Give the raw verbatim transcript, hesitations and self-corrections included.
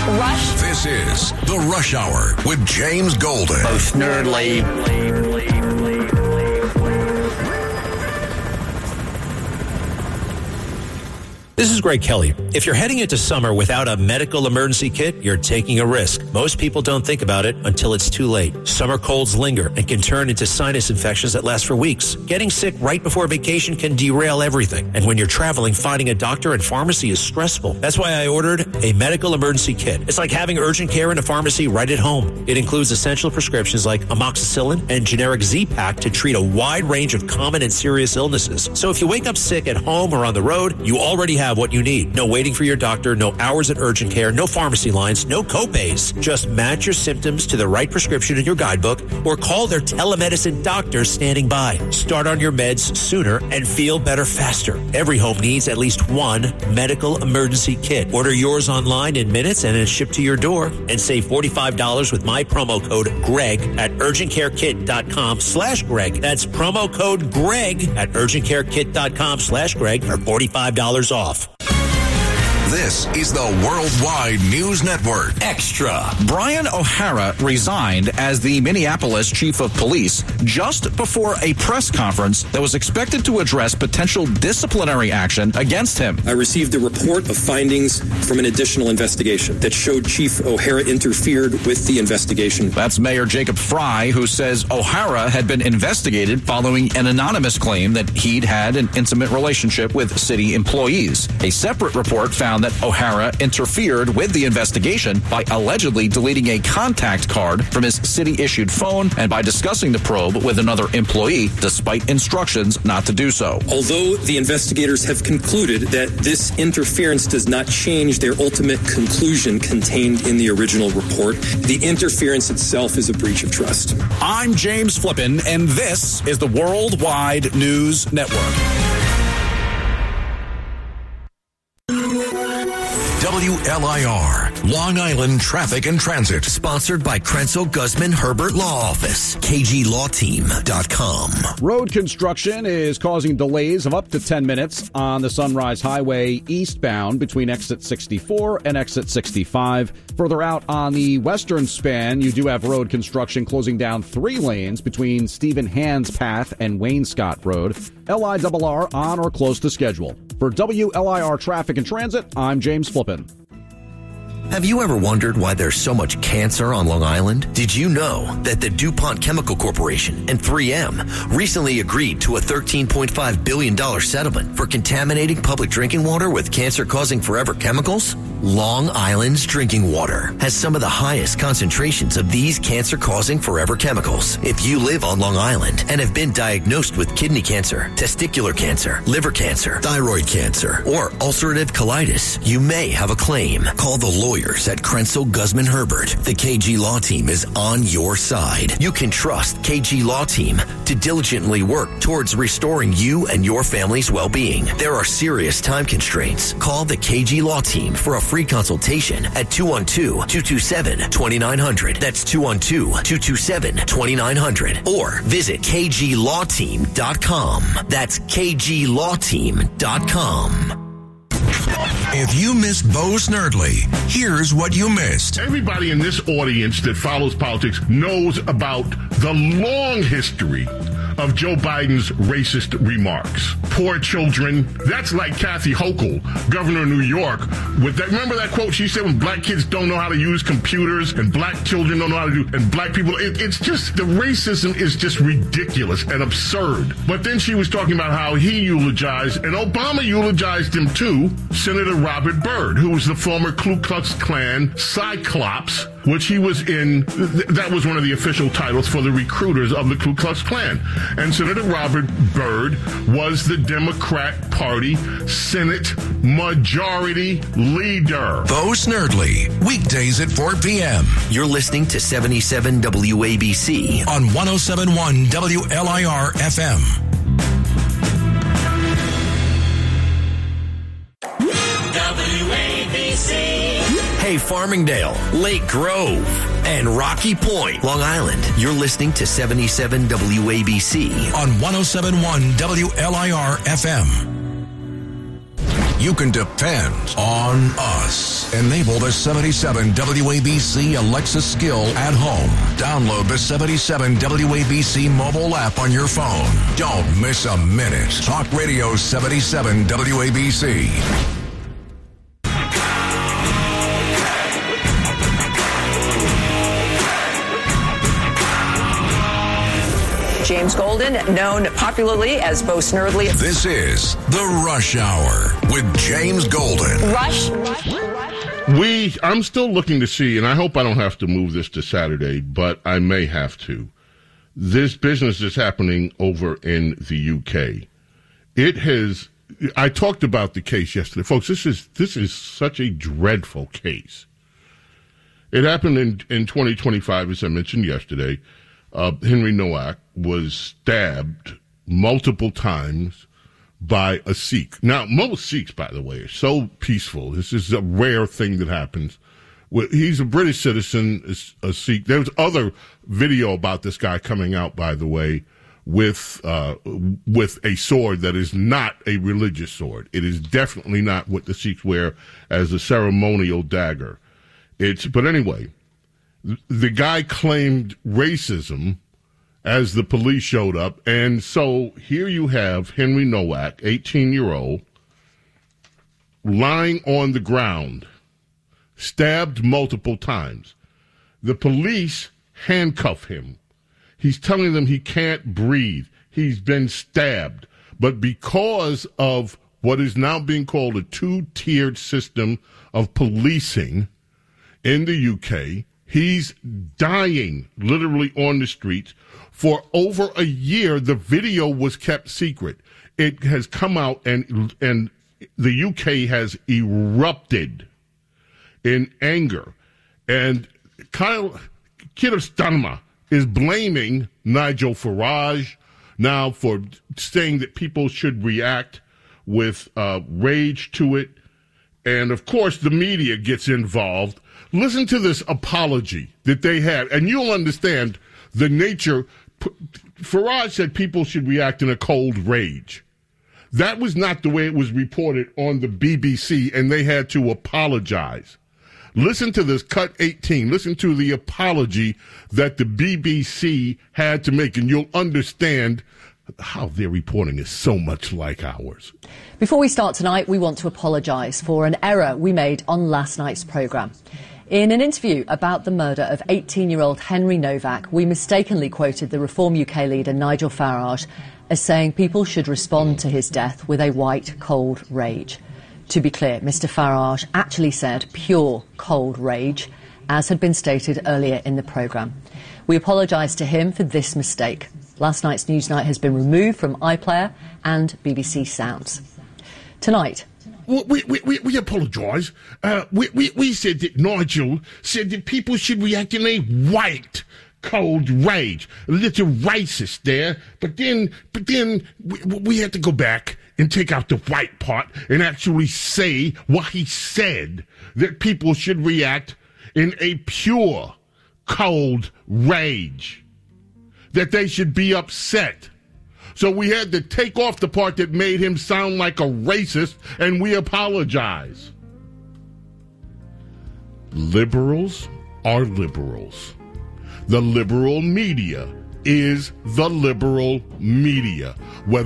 Rush. This is The Rush Hour with James Golden. Most nerdly. This is Greg Kelly. If you're heading into summer without a medical emergency kit, you're taking a risk. Most people don't think about it until it's too late. Summer colds linger and can turn into sinus infections that last for weeks. Getting sick right before vacation can derail everything. And when you're traveling, finding a doctor and pharmacy is stressful. That's why I ordered a medical emergency kit. It's like having urgent care in a pharmacy right at home. It includes essential prescriptions like amoxicillin and generic Z-Pak to treat a wide range of common and serious illnesses. So if you wake up sick at home or on the road, you already have what you need. No waiting for your doctor, no hours at urgent care, no pharmacy lines, no copays. Just match your symptoms to the right prescription in your guidebook or call their telemedicine doctors standing by. Start on your meds sooner and feel better faster. Every home needs at least one medical emergency kit. Order yours online in minutes and it's shipped to your door. And save forty-five dollars with my promo code GREG at urgentcarekit.com slash Greg. That's promo code GREG at urgentcarekit.com slash Greg for forty-five dollars off. This is the Worldwide News Network. Extra. Brian O'Hara resigned as the Minneapolis chief of police just before a press conference that was expected to address potential disciplinary action against him. I received a report of findings from an additional investigation that showed Chief O'Hara interfered with the investigation. That's Mayor Jacob Fry, who says O'Hara had been investigated following an anonymous claim that he'd had an intimate relationship with city employees. A separate report found that O'Hara interfered with the investigation by allegedly deleting a contact card from his city-issued phone and by discussing the probe with another employee, despite instructions not to do so. Although the investigators have concluded that this interference does not change their ultimate conclusion contained in the original report, the interference itself is a breach of trust. I'm James Flippin, and this is the Worldwide News Network. W L I R, Long Island Traffic and Transit. Sponsored by Krenzel Guzman Herbert Law Office, K G law team dot com. Road construction is causing delays of up to ten minutes on the Sunrise Highway eastbound between exit sixty-four and exit sixty-five. Further out on the western span, you do have road construction closing down three lanes between Stephen Hand's Path and Wayne Scott Road. L I R R on or close to schedule. For W L I R Traffic and Transit, I'm James Flippin. Have you ever wondered why there's so much cancer on Long Island? Did you know that the DuPont Chemical Corporation and three M recently agreed to a thirteen point five billion dollars settlement for contaminating public drinking water with cancer-causing forever chemicals? Long Island's drinking water has some of the highest concentrations of these cancer-causing forever chemicals. If you live on Long Island and have been diagnosed with kidney cancer, testicular cancer, liver cancer, thyroid cancer, or ulcerative colitis, you may have a claim. Call the lawyers at Krenzel Guzman Herbert. The K G Law Team is on your side. You can trust K G Law Team to diligently work towards restoring you and your family's well-being. There are serious time constraints. Call the K G Law Team for a free consultation at two one two, two two seven, two nine zero zero. That's two one two, two two seven, two nine zero zero. Or visit K G law team dot com. That's K G law team dot com. If you missed Bo Snerdley, here's what you missed. Everybody in this audience that follows politics knows about the long history of Joe Biden's racist remarks. Poor children. That's like Kathy Hochul, governor of New York. With that, remember that quote she said when black kids don't know how to use computers and black children don't know how to do, and black people, it, it's just, the racism is just ridiculous and absurd. But then she was talking about how he eulogized, and Obama eulogized him too, Senator Robert Byrd, who was the former Ku Klux Klan Cyclops, which he was in, th- that was one of the official titles for the recruiters of the Ku Klux Klan. And Senator Robert Byrd was the Democrat Party Senate Majority Leader. Bo Snerdley, weekdays at four p.m. You're listening to seventy-seven W A B C on one oh seven point one W L I R F M. W A B C. Hey, Farmingdale, Lake Grove, and Rocky Point, Long Island. You're listening to seventy-seven W A B C on one oh seven point one W L I R F M. you can depend on us. Enable the seventy-seven W A B C Alexa skill at home. Download the seventy-seven W A B C mobile app on your phone. Don't miss a minute. Talk Radio seventy-seven W A B C. James Golden, known popularly as Bo Snerdley. This is The Rush Hour with James Golden. Rush. We, I'm still looking to see, and I hope I don't have to move this to Saturday, but I may have to. This business is happening over in the U K. It has, I talked about the case yesterday. Folks, this is, this is such a dreadful case. It happened in, in twenty twenty-five, as I mentioned yesterday. Uh, Henry Nowak was stabbed multiple times by a Sikh. Now, most Sikhs, by the way, are so peaceful. This is a rare thing that happens. He's a British citizen, a Sikh. There's other video about this guy coming out, by the way, with uh, with a sword that is not a religious sword. It is definitely not what the Sikhs wear as a ceremonial dagger. It's but anyway. The guy claimed racism as the police showed up, and so here you have Henry Nowak, eighteen-year-old, lying on the ground, stabbed multiple times. The police handcuff him. He's telling them he can't breathe. He's been stabbed. But because of what is now being called a two-tiered system of policing in the U K, he's dying literally on the streets. For over a year, the video was kept secret. It has come out, and and the U K has erupted in anger. And Kyle Keir Starmer is blaming Nigel Farage now for saying that people should react with uh, rage to it. And, of course, the media gets involved. Listen to this apology that they had, and you'll understand the nature. Farage said people should react in a cold rage. That was not the way it was reported on the B B C, and they had to apologize. Listen to this, cut eighteen. Listen to the apology that the B B C had to make, and you'll understand how their reporting is so much like ours. Before we start tonight, we want to apologise for an error we made on last night's programme. In an interview about the murder of eighteen-year-old Henry Nowak, we mistakenly quoted the Reform U K leader Nigel Farage as saying people should respond to his death with a white, cold rage. To be clear, Mr Farage actually said pure, cold rage, as had been stated earlier in the programme. We apologise to him for this mistake. Last night's Newsnight has been removed from iPlayer and B B C Sounds. Tonight... We, we, we, we apologise. Uh, we, we, we said that Nigel said that people should react in a white, cold rage. A little racist there. But then, but then we, we had to go back and take out the white part and actually say what he said, that people should react in a pure, cold rage. That they should be upset. So we had to take off the part that made him sound like a racist, and we apologize. Liberals are liberals. The liberal media is the liberal media. Whether